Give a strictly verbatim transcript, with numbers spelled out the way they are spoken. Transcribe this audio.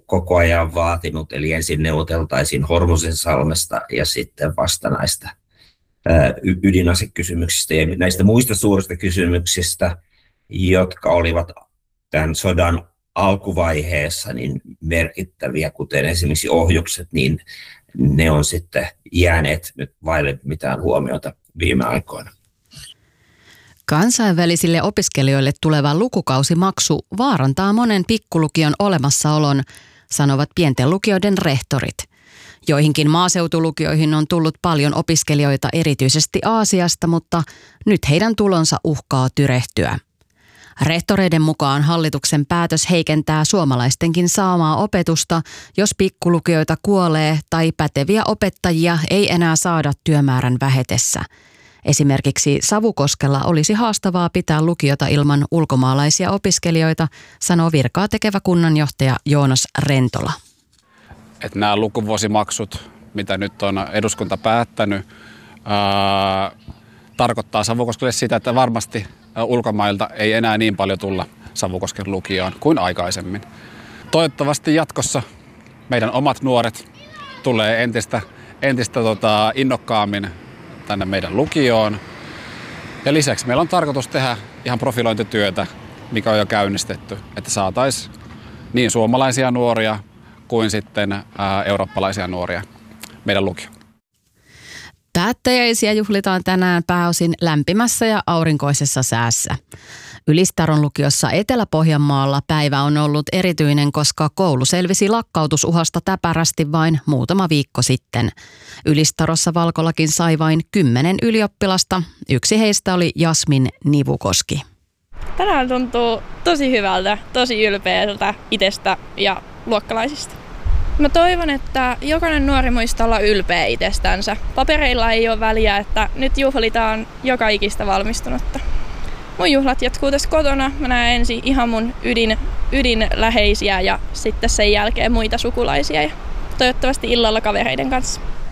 koko ajan vaatinut, eli ensin neuvoteltaisiin Hormuzinsalmesta ja sitten vasta näistä ydinasekysymyksistä ja näistä muista suurista kysymyksistä, jotka olivat tämän sodan alkuvaiheessa niin merkittäviä, kuten esimerkiksi ohjukset, niin ne on sitten jääneet nyt vaille mitään huomiota viime aikoina. Kansainvälisille opiskelijoille tuleva lukukausimaksu vaarantaa monen pikkulukion olemassaolon, sanovat pienten lukioiden rehtorit. Joihinkin maaseutulukioihin on tullut paljon opiskelijoita erityisesti Aasiasta, mutta nyt heidän tulonsa uhkaa tyrehtyä. Rehtoreiden mukaan hallituksen päätös heikentää suomalaistenkin saamaa opetusta, jos pikkulukioita kuolee tai päteviä opettajia ei enää saada työmäärän vähetessä. Esimerkiksi Savukoskella olisi haastavaa pitää lukiota ilman ulkomaalaisia opiskelijoita, sanoo virkaa tekevä kunnanjohtaja Joonas Rentola. Että nämä lukuvuosimaksut, mitä nyt on eduskunta päättänyt, ää, tarkoittaa Savukoskelle sitä, että varmasti ulkomailta ei enää niin paljon tulla Savukosken lukioon kuin aikaisemmin. Toivottavasti jatkossa meidän omat nuoret tulee entistä, entistä tota, innokkaammin tänne meidän lukioon. Ja lisäksi meillä on tarkoitus tehdä ihan profilointityötä, mikä on jo käynnistetty, että saataisiin niin suomalaisia nuoria kuin sitten ää, eurooppalaisia nuoria meidän lukioon. Päättäjäisiä juhlitaan tänään pääosin lämpimässä ja aurinkoisessa säässä. Ylistaron lukiossa Etelä-Pohjanmaalla päivä on ollut erityinen, koska koulu selvisi lakkautusuhasta täpärästi vain muutama viikko sitten. Ylistarossa Valkolakin sai vain kymmenen ylioppilasta. Yksi heistä oli Jasmin Nivukoski. Tänään tuntuu tosi hyvältä, tosi ylpeältä itsestä ja luokkalaisista. Mä toivon, että jokainen nuori muistaa olla ylpeä itsestänsä. Papereilla ei ole väliä, että nyt juhlitaan joka ikistä valmistunutta. Mun juhlat jatkuu tässä kotona. Mä näen ensin ihan mun ydin, ydinläheisiä ja sitten sen jälkeen muita sukulaisia. Ja toivottavasti illalla kavereiden kanssa.